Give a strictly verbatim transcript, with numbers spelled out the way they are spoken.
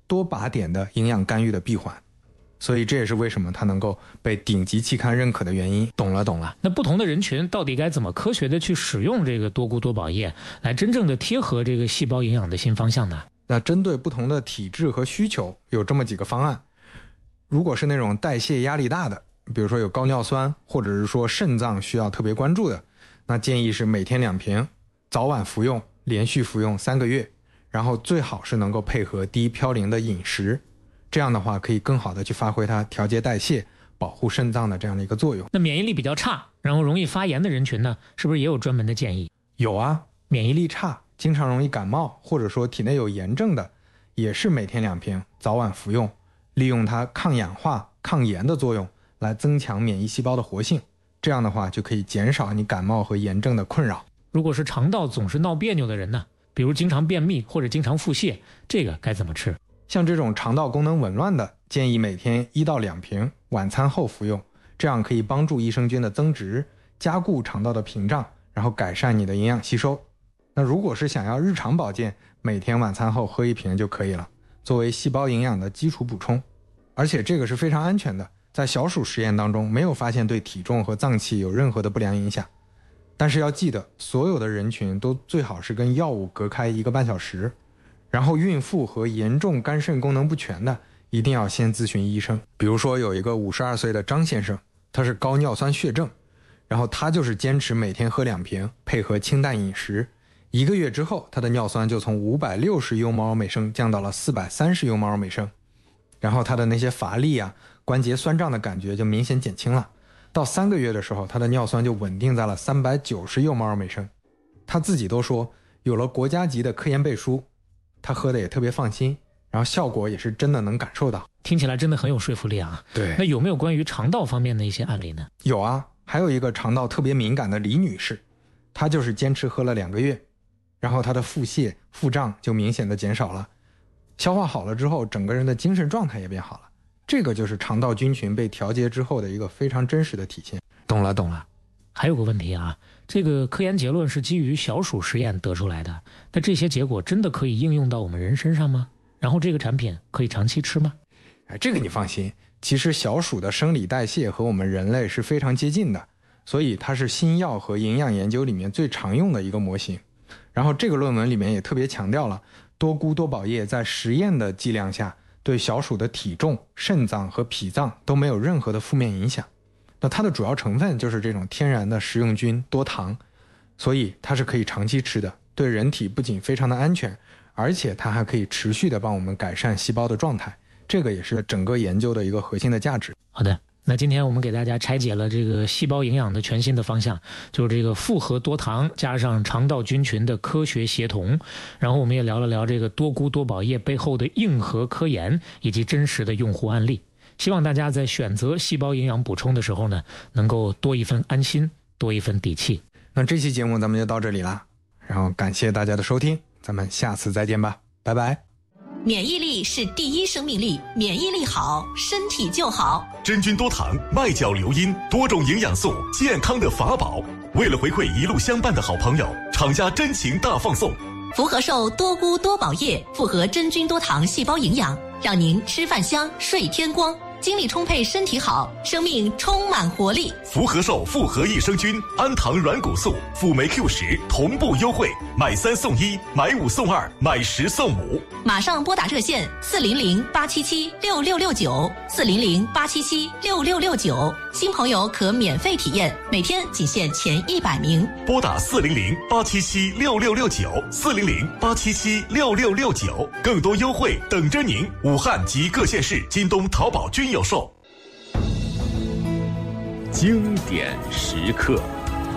多靶点的营养干预的闭环，所以这也是为什么它能够被顶级期刊认可的原因。 懂了懂了。那不同的人群到底该怎么科学的去使用这个多菇多宝叶，来真正的贴合这个细胞营养的新方向呢？ 那针对不同的体质和需求，有这么几个方案。如果是那种代谢压力大的，比如说有高尿酸，或者是说肾脏需要特别关注的，那建议是每天两瓶，早晚服用，连续服用三个月，然后最好是能够配合低嘌呤的饮食，这样的话可以更好的去发挥它调节代谢、保护肾脏的这样的一个作用。 那免疫力比较差，然后容易发炎的人群呢，是不是也有专门的建议？ 有啊，免疫力差，经常容易感冒，或者说体内有炎症的，也是每天两瓶，早晚服用，利用它抗氧化、抗炎的作用来增强免疫细胞的活性，这样的话就可以减少你感冒和炎症的困扰。 如果是肠道总是闹别扭的人呢，比如经常便秘或者经常腹泻，这个该怎么吃？ 像这种肠道功能紊乱的，建议每天一到两瓶，晚餐后服用，这样可以帮助益生菌的增殖，加固肠道的屏障，然后改善你的营养吸收。那如果是想要日常保健，每天晚餐后喝一瓶就可以了，作为细胞营养的基础补充。而且这个是非常安全的，在小鼠实验当中没有发现对体重和脏器有任何的不良影响。但是要记得，所有的人群都最好是跟药物隔开一个半小时，然后孕妇和严重肝肾功能不全的一定要先咨询医生。比如说有一个五十二岁的张先生，他是高尿酸血症，然后他就是坚持每天喝两瓶，配合清淡饮食，一个月之后他的尿酸就从五百六十尤摩尔每升降到了四百三十尤摩尔每升，然后他的那些乏力啊、关节酸胀的感觉就明显减轻了。到三个月的时候，他的尿酸就稳定在了三百九十尤摩尔每升。他自己都说有了国家级的科研背书，他喝的也特别放心，然后效果也是真的能感受到。 听起来真的很有说服力啊。 对。 那有没有关于肠道方面的一些案例呢？ 有啊，还有一个肠道特别敏感的李女士，她就是坚持喝了两个月，然后她的腹泻、腹胀就明显的减少了，消化好了之后，整个人的精神状态也变好了。这个就是肠道菌群被调节之后的一个非常真实的体现。 懂了懂了。还有个问题啊，这个科研结论是基于小鼠实验得出来的，那这些结果真的可以应用到我们人身上吗？然后这个产品可以长期吃吗？ 哎，这个你放心，其实小鼠的生理代谢和我们人类是非常接近的，所以它是新药和营养研究里面最常用的一个模型。然后这个论文里面也特别强调了，多菇多宝叶在实验的剂量下，对小鼠的体重、肾脏和脾脏都没有任何的负面影响。那它的主要成分就是这种天然的食用菌多糖，所以它是可以长期吃的，对人体不仅非常的安全，而且它还可以持续的帮我们改善细胞的状态，这个也是整个研究的一个核心的价值。 好的，那今天我们给大家拆解了这个细胞营养的全新的方向，就是这个复合多糖加上肠道菌群的科学协同，然后我们也聊了聊这个多菇多宝叶背后的硬核科研以及真实的用户案例。希望大家在选择细胞营养补充的时候呢，能够多一份安心，多一份底气。 那这期节目咱们就到这里啦，然后感谢大家的收听，咱们下次再见吧，拜拜。 免疫力是第一生命力，免疫力好，身体就好。 真菌多糖，麦角硫因，多种营养素，健康的法宝。为了回馈一路相伴的好朋友，厂家真情大放送。 福和寿多菇多宝叶复合真菌多糖细胞营养，让您吃饭香，睡天光，精力充沛，身体好，生命充满活力。 福和寿复合益生菌、氨糖软骨素、辅酶 Q 十同步优惠，买三送一，买五送二，买十送五。 马上拨打热线四零零八七七六六六九，四零零八七七六六六九，新朋友可免费体验，每天仅限前一百名。 拨打四零零八七七六六六九，四零零八七七六六六九，更多优惠等着您。武汉及各县市京东、淘宝均有售。 经典时刻。